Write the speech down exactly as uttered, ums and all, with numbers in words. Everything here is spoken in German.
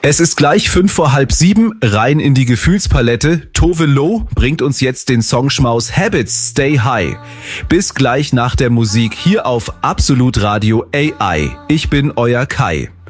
Es ist gleich fünf vor halb sieben, rein in die Gefühlspalette. Tove Lo bringt uns jetzt den Songschmaus Habits Stay High. Bis gleich nach der Musik hier auf Absolut Radio A I. Ich bin euer Kai.